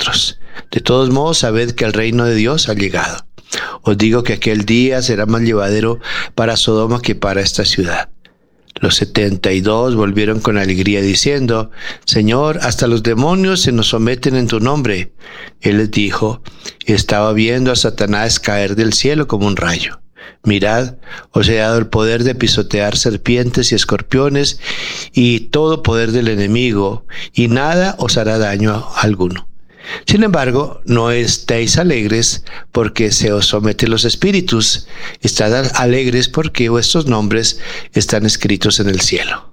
vosotros. De todos modos, sabed que el reino de Dios ha llegado. Os digo que aquel día será más llevadero para Sodoma que para esta ciudad. Los 72 volvieron con alegría diciendo: Señor, hasta los demonios se nos someten en tu nombre. Él les dijo: estaba viendo a Satanás caer del cielo como un rayo. Mirad, os he dado el poder de pisotear serpientes y escorpiones y todo poder del enemigo, y nada os hará daño alguno. Sin embargo, no estéis alegres porque se os someten los espíritus. Estad alegres porque vuestros nombres están escritos en el cielo.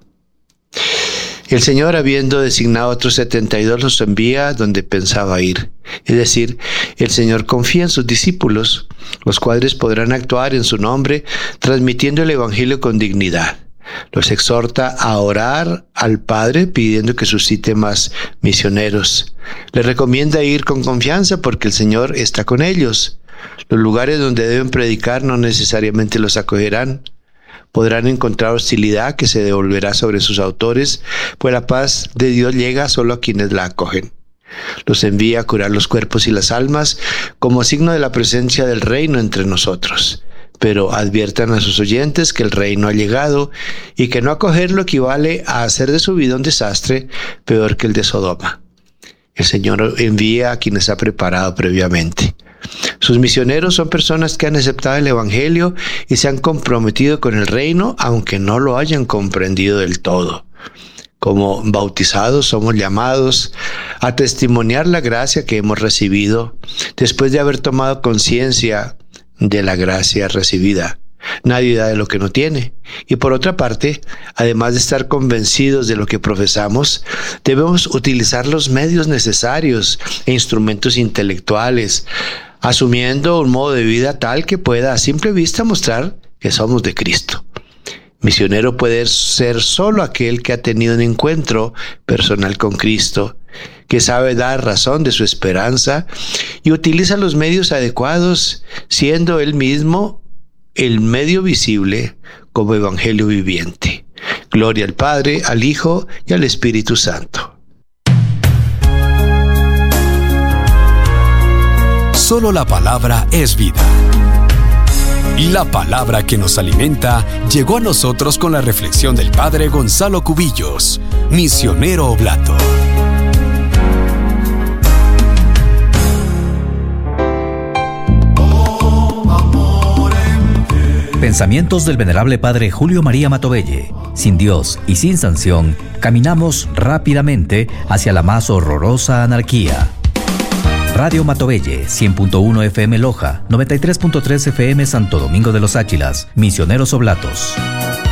El Señor, habiendo designado a otros 72, los envía donde pensaba ir. Es decir, el Señor confía en sus discípulos, los cuales podrán actuar en su nombre, transmitiendo el Evangelio con dignidad. Los exhorta a orar al Padre pidiendo que suscite más misioneros. Les recomienda ir con confianza porque el Señor está con ellos. Los lugares donde deben predicar no necesariamente los acogerán. Podrán encontrar hostilidad que se devolverá sobre sus autores, pues la paz de Dios llega solo a quienes la acogen. Los envía a curar los cuerpos y las almas como signo de la presencia del reino entre nosotros. Pero adviertan a sus oyentes que el reino ha llegado y que no acogerlo equivale a hacer de su vida un desastre peor que el de Sodoma. El Señor envía a quienes ha preparado previamente. Sus misioneros son personas que han aceptado el Evangelio y se han comprometido con el reino, aunque no lo hayan comprendido del todo. Como bautizados somos llamados a testimoniar la gracia que hemos recibido después de haber tomado conciencia de la gracia recibida. Nadie da de lo que no tiene. Y por otra parte, además de estar convencidos de lo que profesamos, debemos utilizar los medios necesarios e instrumentos intelectuales, asumiendo un modo de vida tal que pueda a simple vista mostrar que somos de Cristo. Misionero puede ser solo aquel que ha tenido un encuentro personal con Cristo, que sabe dar razón de su esperanza y utiliza los medios adecuados, siendo él mismo el medio visible como evangelio viviente. Gloria al Padre, al Hijo y al Espíritu Santo. Solo la palabra es vida. La palabra que nos alimenta llegó a nosotros con la reflexión del Padre Gonzalo Cubillos, misionero oblato. Pensamientos del venerable Padre Julio María Matovelle. Sin Dios y sin sanción, caminamos rápidamente hacia la más horrorosa anarquía. Radio Matovelle, 100.1 FM Loja, 93.3 FM Santo Domingo de los Áchilas, Misioneros Oblatos.